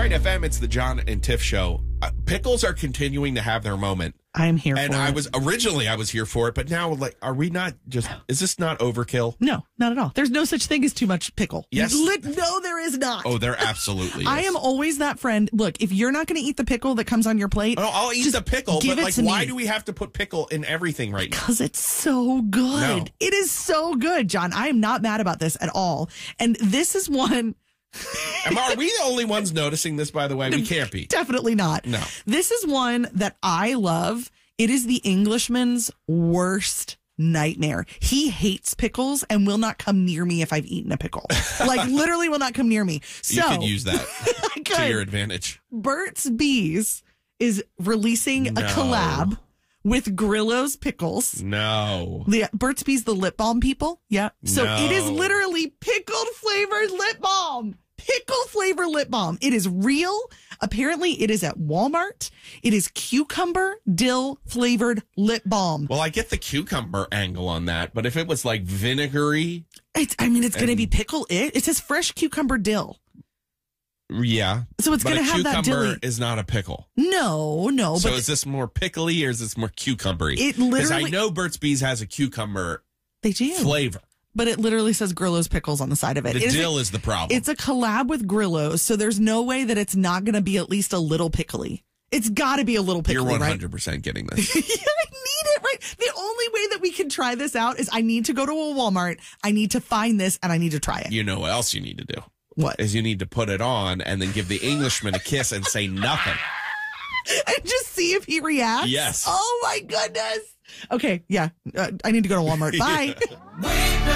99 FM, it's the John and Tiff Show. Pickles are continuing to have their moment. I'm here for it. And I was here for it, but now, are we not just, is this not overkill? No, not at all. There's no such thing as too much pickle. Yes. No, there is not. Oh, there absolutely is. I am always that friend. Look, if you're not going to eat the pickle that comes on your plate. Oh, I'll eat the pickle, but why me. do we have to put pickle in everything right now? Because it's so good. No. It is so good, John. I am not mad about this at all. And this is one... Are we the only ones noticing this, by the way? We can't be. Definitely not. No. This is one that I love. It is the Englishman's worst nightmare. He hates pickles and will not come near me if I've eaten a pickle. Like, literally will not come near me. So, you could use that to your advantage. Burt's Bees is releasing a collab with Grillo's Pickles. No. Burt's Bees, the lip balm people. Yeah. So it is literally pickled flavored lip balm. Pickle flavor lip balm. It is real. Apparently, it is at Walmart. It is cucumber dill flavored lip balm. Well, I get the cucumber angle on that, but if it was like vinegary, it's going to be pickle. It says fresh cucumber dill. Yeah. So it's going to have that dilly. Cucumber is not a pickle. No. So is this more pickly or is this more cucumbery? It literally. Because I know Burt's Bees has a cucumber flavor. But it literally says Grillo's Pickles on the side of it. The dill is the problem. It's a collab with Grillo's, so there's no way that it's not going to be at least a little pickly. It's got to be a little pickly, You're 100% getting this. Yeah, I need it, right? The only way that we can try this out is I need to go to a Walmart, I need to find this, and I need to try it. You know what else you need to do? What? Is you need to put it on and then give the Englishman a kiss and say nothing. And just see if he reacts? Yes. Oh, my goodness. Okay, yeah. I need to go to Walmart. Bye.